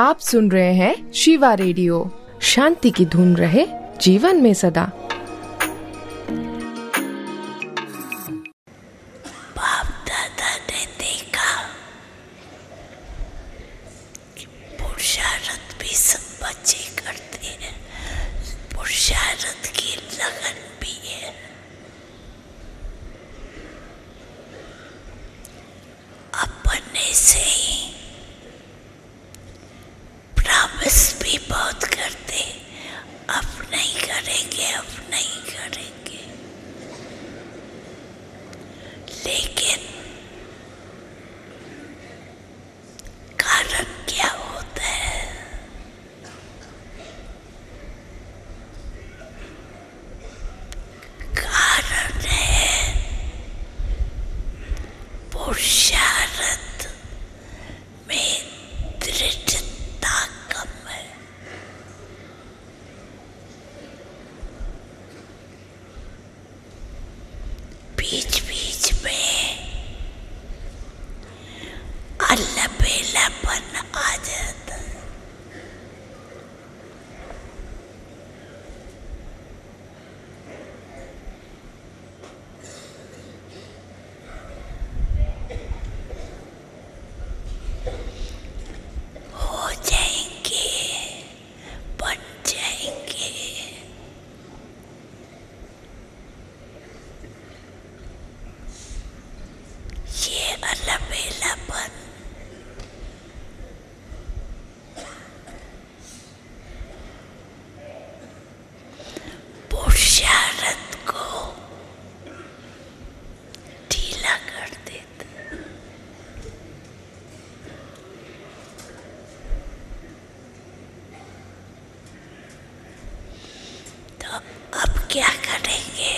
आप सुन रहे हैं शिवा रेडियो। शांति की धुन रहे जीवन में सदा। बाप दादा ने देखा कि पुरुषार्थ भी सब बच्चे करते हैं, पुरुषार्थ की लगन भी है। अपने से ही प्रॉमिस भी बहुत करते, अब नहीं करेंगे, अब नहीं करेंगे, लेकिन कारण क्या होता है? कारण है पुरुषार्थ में दृढ़ता कम है। बीच बीच में अलबेलापन आ जाता है। हो जाएंगे, बन जाएंगे, ये अलबेलापन पुरुषार्थ को ढीला कर देता। तो अब क्या करेंगे?